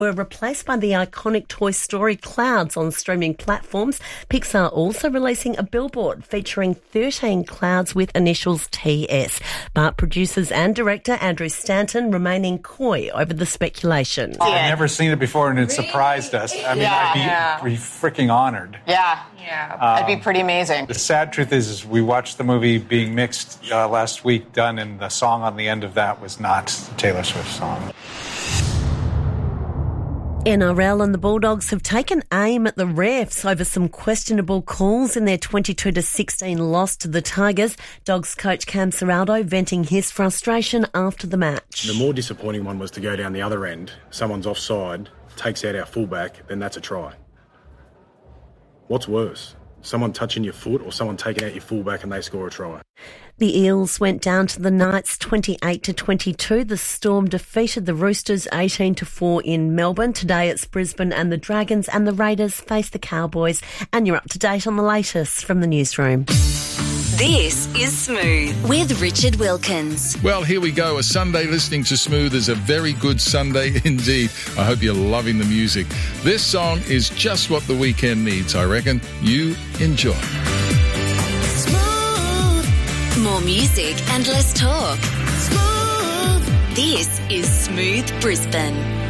were replaced by the iconic Toy Story clouds on streaming platforms. Pixar also releasing a billboard featuring 13 clouds with initials TS. But producers and director Andrew Stanton remaining coy over the speculation. I've never seen it before and it surprised us. I mean, I'd be freaking honored. Yeah, that'd be pretty amazing. The sad truth is we watched the movie being mixed last week, done, and the song on the end of that was not Taylor Swift's song. NRL and the Bulldogs have taken aim at the refs over some questionable calls in their 22-16 loss to the Tigers. Dogs coach Cam Serraldo venting his frustration after the match. The more disappointing one was to go down the other end. Someone's offside, takes out our fullback, then that's a try. What's worse? Someone touching your foot or someone taking out your fullback and they score a try? The Eels went down to the Knights 28-22. The Storm defeated the Roosters 18-4 in Melbourne. Today it's Brisbane and the Dragons, and the Raiders face the Cowboys. And you're up to date on the latest from the newsroom. This is Smooth with Richard Wilkins. Well, here we go. A Sunday listening to Smooth is a very good Sunday indeed. I hope you're loving the music. This song is just what the weekend needs, I reckon. You enjoy. More music and less talk. Smooth. This is Smooth Brisbane.